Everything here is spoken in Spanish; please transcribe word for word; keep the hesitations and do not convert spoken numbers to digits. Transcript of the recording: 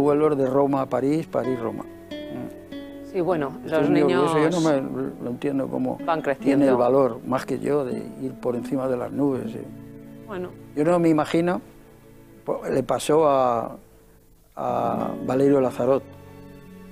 vuelos de Roma a París, París-Roma. Sí, bueno, los Entonces, niños eso yo no me lo entiendo cómo van creciendo. tiene el valor, más que yo, de ir por encima de las nubes. ¿Sí? Bueno. Yo no me imagino, le pasó a, a Valerio Lazarot,